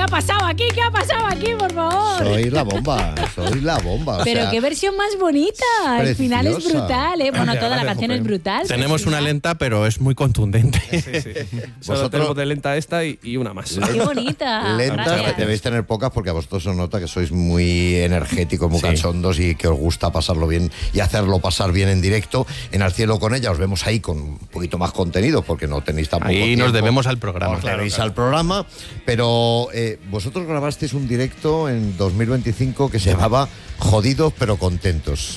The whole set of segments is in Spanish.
ha pasado aquí? ¿Qué ha pasado aquí, por favor? Soy la bomba. Pero qué versión más bonita. El final es brutal, ¿eh? Bueno, toda la canción es brutal. Tenemos una lenta, pero es muy contundente. Sí. Solo tenemos de lenta esta y una más. Qué bonita. Lentas debéis tener pocas porque a vosotros os nota que sois muy energéticos, muy cachondos y que os gusta pasarlo bien y hacerlo pasar bien en directo. En Al Cielo con ella os vemos ahí con un poquito más contenido porque no tenéis tampoco ahí tiempo. nos debemos al programa. Os debéis al programa, pero vosotros grabasteis un directo en 2025 que se llamaba Jodidos pero contentos.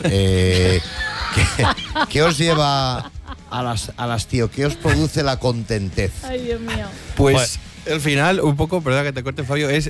¿Qué os lleva a las tío? ¿Qué os produce la contentez? Ay, Dios mío. Pues el final, un poco, perdón que te corte, Fabio, es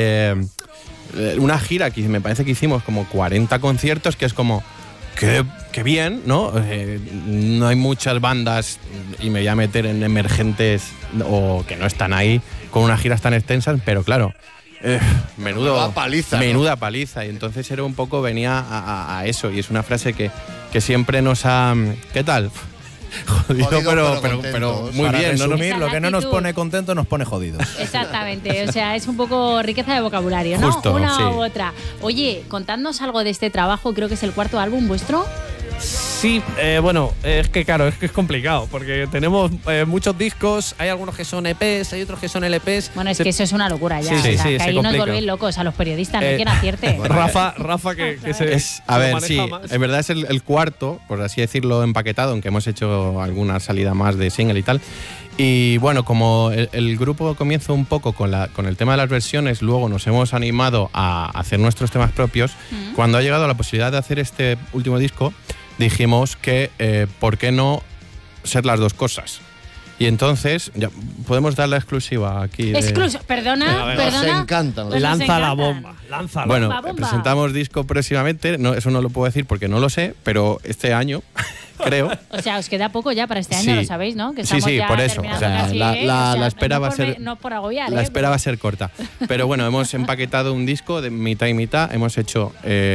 una gira que me parece que hicimos como 40 conciertos, que es como, qué bien, ¿no? No hay muchas bandas, y me voy a meter en emergentes o que no están ahí, con unas giras tan extensas, pero claro, menuda paliza. Y entonces era un poco, venía a eso, y es una frase que siempre nos ha... ¿Qué tal? Jodido, pero muy para bien. Resumir, lo que no nos pone contentos nos pone jodidos. Exactamente, o sea, es un poco riqueza de vocabulario, ¿no? Justo, una sí. u otra. Oye, contadnos algo de este trabajo, creo que es el cuarto álbum vuestro. Sí, bueno, es que claro, es que es complicado, porque tenemos muchos discos, hay algunos que son EPs, hay otros que son LPs. Bueno, es que eso es una locura ya, Sí, o sea, que se ahí nos complica. volvéis locos a los periodistas, no hay quien acierte. Rafa que se A ver, maneja sí, más. en verdad es el cuarto, por así decirlo, empaquetado, aunque hemos hecho alguna salida más de single y tal. Y bueno, como el grupo comienza un poco con el tema de las versiones, luego nos hemos animado a hacer nuestros temas propios. Cuando ha llegado la posibilidad de hacer este último disco, dijimos que ¿por qué no ser las dos cosas? Y entonces, ya podemos dar la exclusiva aquí. Perdona. Nos encantan. Lanza la bomba, lánzala. Bueno, Bomba. presentamos disco próximamente, no, eso no lo puedo decir porque no lo sé, pero este año, creo. O sea, os queda poco ya para este año, Sí. lo sabéis, ¿no? Que Sí, estamos sí, ya por eso. terminando O sea, casi, la espera no va a por ser... no por agobiar, La espera va a ser corta. Pero bueno, hemos empaquetado un disco de mitad y mitad. Hemos hecho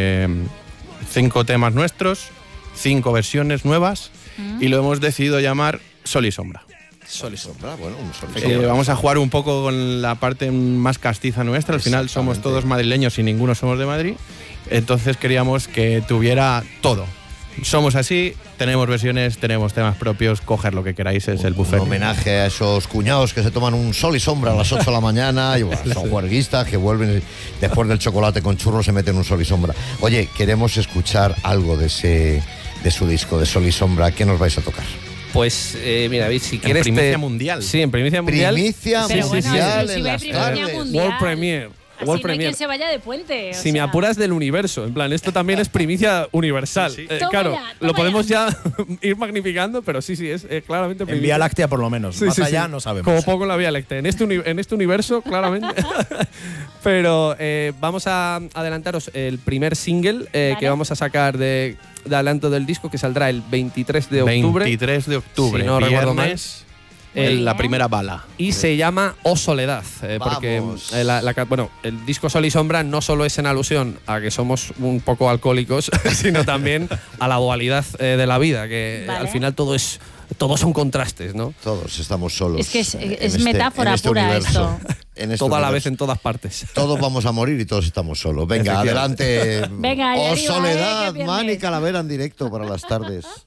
5 temas nuestros, 5 versiones nuevas y lo hemos decidido llamar Sol y Sombra. Sol y sombra, bueno, un sol y sombra. Vamos a jugar un poco con la parte más castiza nuestra. Al final somos todos madrileños y ninguno somos de Madrid. Entonces queríamos que tuviera todo. Somos así, tenemos versiones, tenemos temas propios, coger lo que queráis, es el buffet. Un homenaje a esos cuñados que se toman un sol y sombra a las 8 de la mañana y bueno, son juerguistas que vuelven y después del chocolate con churros se meten un sol y sombra. Oye, queremos escuchar algo de su disco, de Sol y Sombra. ¿Qué nos vais a tocar? Pues mira, David, si quieres... primicia mundial. Sí, en primicia mundial. Primicia Pero bueno, mundial si en va las primicia tardes. mundial. World Premiere. Así World no hay Premiere. quien se vaya de puente. Si me apuras del universo, en plan, esto también es primicia universal. Toma Claro, ya, toma lo podemos ya ir magnificando, pero sí, es claramente En primicia. Vía Láctea por lo menos, más allá no sabemos. Como poco en la Vía Láctea. En este universo, claramente. Pero vamos a adelantaros el primer single que vamos a sacar de adelanto del disco, que saldrá el 23 de octubre. 23 de octubre, Si no recuerdo mal. viernes, la primera bala. Y se llama O Soledad, porque Vamos. bueno, el disco Sol y Sombra no solo es en alusión a que somos un poco alcohólicos, sino también a la dualidad de la vida, que Vale. al final todos son contrastes, ¿no? Todos estamos solos. Es que es en metáfora pura universo. esto. En este Toda la universo. vez en todas partes. Todos vamos a morir y todos estamos solos. Venga, adelante. Venga, ahí O arriba, Soledad, que Mani pierdes. Calavera en directo para las tardes.